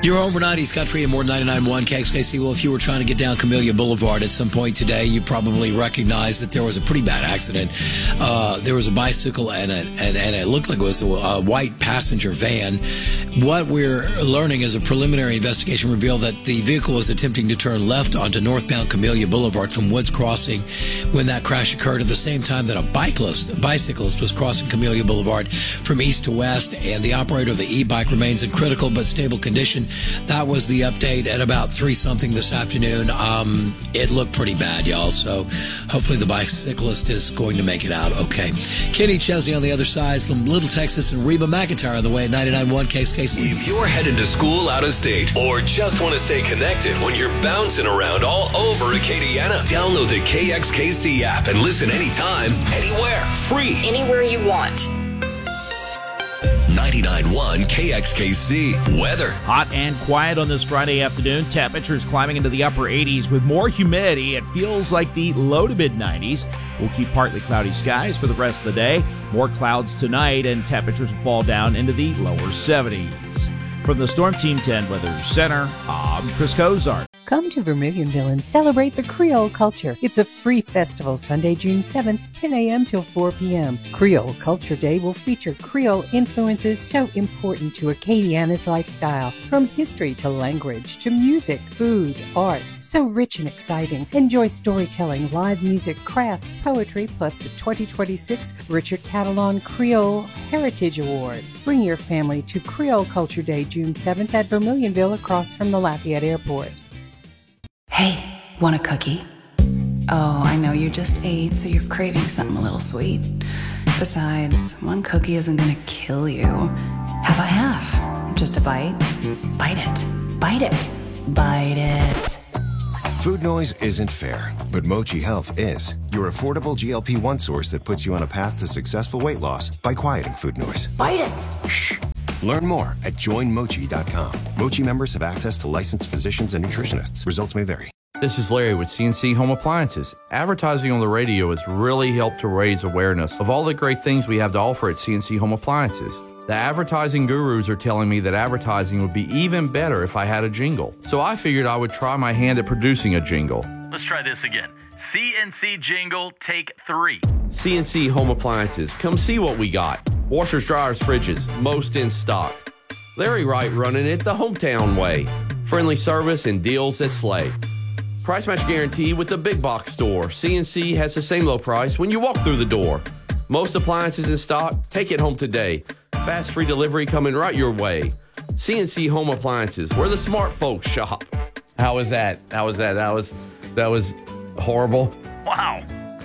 You're over 90s country and more 99.1 KXKC. Well, if you were trying to get down Camellia Boulevard at some point today, you probably recognized that there was a pretty bad accident. There was a bicycle and it looked like it was a white passenger van. What we're learning is a preliminary investigation revealed that the vehicle was attempting to turn left onto northbound Camellia Boulevard from Woods Crossing when that crash occurred at the same time that a bicyclist was crossing Camellia Boulevard from east to west, and the operator of the e-bike remains in critical but stable condition. That was the update at about 3-something this afternoon. It looked pretty bad, y'all, so hopefully the bicyclist is going to make it out okay. Kenny Chesney on the other side, from Little Texas, and Reba McEntire on the way at 99.1 KXKC. If you're headed to school out of state or just want to stay connected when you're bouncing around all over Acadiana, download the KXKC app and listen anytime, anywhere, free. Anywhere you want. 99.1 KXKC weather. Hot and quiet on this Friday afternoon. Temperatures climbing into the upper 80s with more humidity. It feels like the low to mid 90s. We'll keep partly cloudy skies for the rest of the day. More clouds tonight, and temperatures will fall down into the lower 70s. From the Storm Team 10 Weather Center, I'm Chris Cozart. Come to Vermilionville and celebrate the Creole culture. It's a free festival Sunday, June 7th, 10 a.m. till 4 p.m. Creole Culture Day will feature Creole influences so important to Acadiana's lifestyle. From history to language to music, food, art. So rich and exciting. Enjoy storytelling, live music, crafts, poetry, plus the 2026 Richard Catalan Creole Heritage Award. Bring your family to Creole Culture Day, June 7th at Vermilionville across from the Lafayette Airport. Hey, want a cookie? Oh, I know you just ate, so you're craving something a little sweet. Besides, one cookie isn't gonna kill you. How about half? Just a bite? Bite it. Bite it. Bite it. Food noise isn't fair, but Mochi Health is. Your affordable GLP-1 source that puts you on a path to successful weight loss by quieting food noise. Bite it. Shh. Learn more at joinmochi.com. Mochi members have access to licensed physicians and nutritionists. Results may vary. This is Larry with CNC Home Appliances. Advertising on the radio has really helped to raise awareness of all the great things we have to offer at CNC Home Appliances. The advertising gurus are telling me that advertising would be even better if I had a jingle. So I figured I would try my hand at producing a jingle. Let's try this again. CNC jingle, take 3. CNC Home Appliances. Come see what we got. Washers, dryers, fridges, most in stock. Larry Wright running it the hometown way. Friendly service and deals that slay. Price match guarantee with the big box store. CNC has the same low price when you walk through the door. Most appliances in stock. Take it home today. Fast free delivery coming right your way. CNC Home Appliances, where the smart folks shop. How was that? That was horrible. Wow.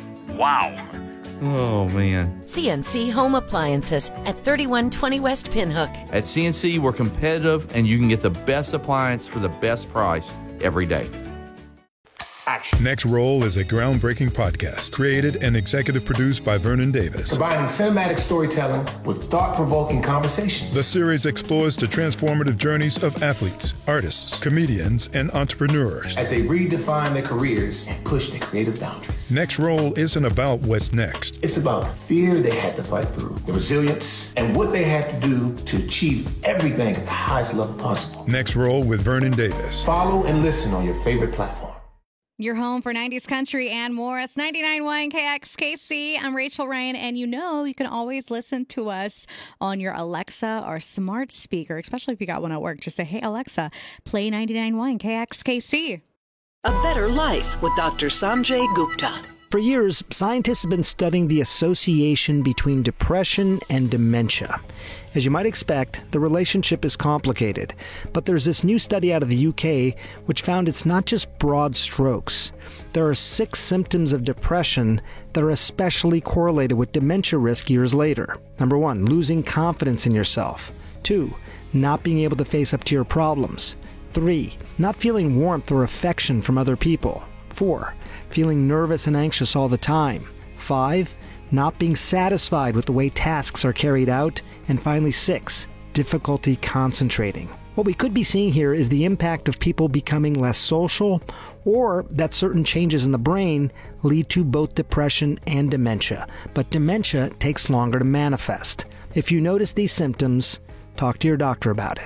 Oh, man. CNC Home Appliances at 3120 West Pinhook. At CNC, we're competitive, and you can get the best appliance for the best price every day. Next Roll is a groundbreaking podcast created and executive produced by Vernon Davis. Combining cinematic storytelling with thought-provoking conversations. The series explores the transformative journeys of athletes, artists, comedians, and entrepreneurs as they redefine their careers and push their creative boundaries. Next Roll isn't about what's next. It's about the fear they had to fight through, the resilience, and what they had to do to achieve everything at the highest level possible. Next Roll with Vernon Davis. Follow and listen on your favorite platform. Your home for 90s country and more. It's 99.1 KXKC. I'm Rachel Ryan, and you can always listen to us on your Alexa or smart speaker, especially if you got one at work. Just say, hey, Alexa, play 99.1 KXKC. A Better Life with Dr. Sanjay Gupta. For years, scientists have been studying the association between depression and dementia. As you might expect, the relationship is complicated, but there's this new study out of the UK which found it's not just broad strokes. There are 6 symptoms of depression that are especially correlated with dementia risk years later. Number 1, losing confidence in yourself. 2, not being able to face up to your problems. 3, not feeling warmth or affection from other people. 4, feeling nervous and anxious all the time. 5, not being satisfied with the way tasks are carried out. And finally, 6, difficulty concentrating. What we could be seeing here is the impact of people becoming less social, or that certain changes in the brain lead to both depression and dementia. But dementia takes longer to manifest. If you notice these symptoms, talk to your doctor about it.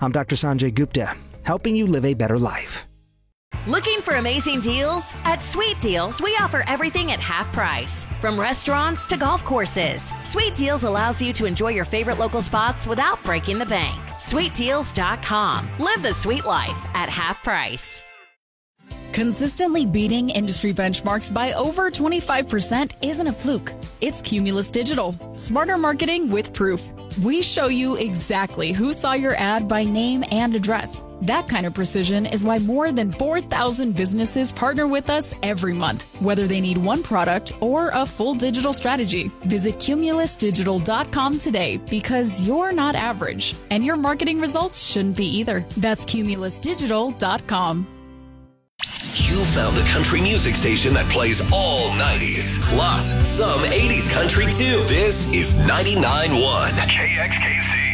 I'm Dr. Sanjay Gupta, helping you live a better life. Looking for amazing deals? At Sweet Deals, we offer everything at half price. From restaurants to golf courses, Sweet Deals allows you to enjoy your favorite local spots without breaking the bank. SweetDeals.com. Live the sweet life at half price. Consistently beating industry benchmarks by over 25% isn't a fluke. It's Cumulus Digital. Smarter marketing with proof. We show you exactly who saw your ad by name and address. That kind of precision is why more than 4,000 businesses partner with us every month, whether they need one product or a full digital strategy. Visit CumulusDigital.com today because you're not average, and your marketing results shouldn't be either. That's CumulusDigital.com. You found the country music station that plays all 90s, plus some 80s country too. This is 99.1 KXKC.